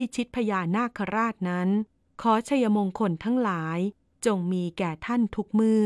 พิชิตพญานาคราชนั้นขอชัยมงคลทั้งหลายจงมีแก่ท่านทุกเมื่อ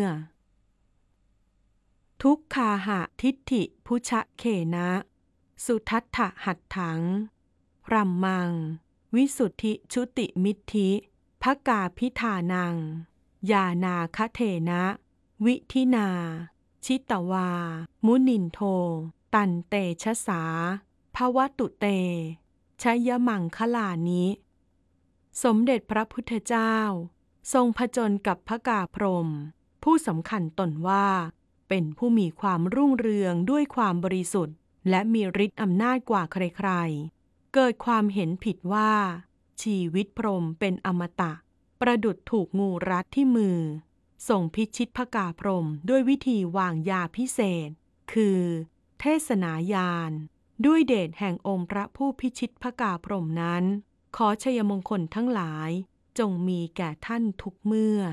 ทุกขาหะทิฏฐิพุชะเขนะสุทัฏฐหัตถังรัมมังวิสุทธิชุติมิทธิภกาพิธานังยานาคเทนะวิธินาชิตวามุนินโทตันเตชะสาภวตุเตชยมังคลานิสมเด็จพระพุทธเจ้าทรงผจญกับพระกาพรหมผู้สำคัญตนว่าเป็นผู้มีความรุ่งเรืองด้วยความบริสุทธิ์และมีฤทธิ์อำนาจกว่าใครๆเกิดความเห็นผิดว่าชีวิตพรหมเป็นอมตะประดุจถูกงูรัดที่มือทรงพิชิตพระกาพรหมด้วยวิธีวางยาพิเศษคือเทศนายานด้วยเดชแห่งองค์พระผู้พิชิตพระกาพรหมนั้นขอชัยมงคลทั้งหลายจงมีแก่ท่านทุกเมื่อ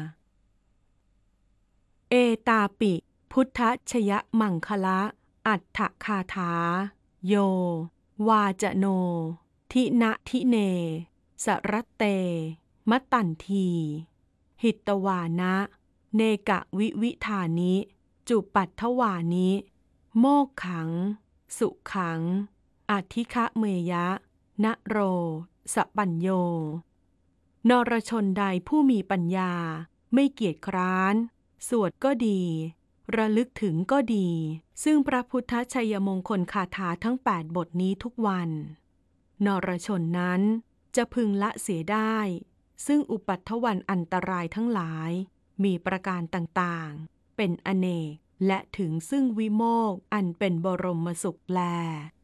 เอตาปิพุทธชยมังคละอัฏฐคาถาโยวาจโนทินะทิเนสรัตเตมตันทีหิตวานะเนกะวิวิธานิจุปัตถวานิโมกขังสุขังอธิคะเมยะนโรสปัญโยนรชนใดผู้มีปัญญาไม่เกียจคร้านสวดก็ดีระลึกถึงก็ดีซึ่งพระพุทธชัยมงคลคาถาทั้ง8 บทนี้ทุกวันนรชนนั้นจะพึงละเสียได้ซึ่งอุปัฏฐวันอันตรายทั้งหลายมีประการต่างๆเป็นอเนกและถึงซึ่งวิโมกข์อันเป็นบรมสุขแล